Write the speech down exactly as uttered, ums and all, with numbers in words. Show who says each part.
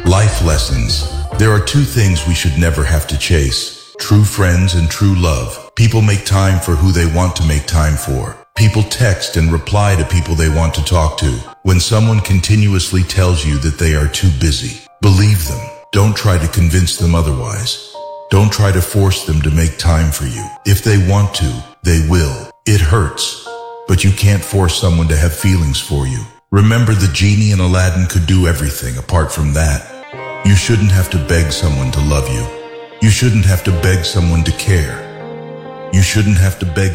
Speaker 1: Life lessons. There are two things we should never have to chase: true friends and true love. People make time for who they want to make time for. People text and reply to people they want to talk to. When someone continuously tells you that they are too busy, believe them. Don't try to convince them otherwise. Don't try to force them to make time for you. If they want to, they will. It hurts, but you can't force someone to have feelings for you. Remember, the genie in Aladdin could do everything apart from that. You shouldn't have to beg someone to love you. You shouldn't have to beg someone to care. You shouldn't have to beg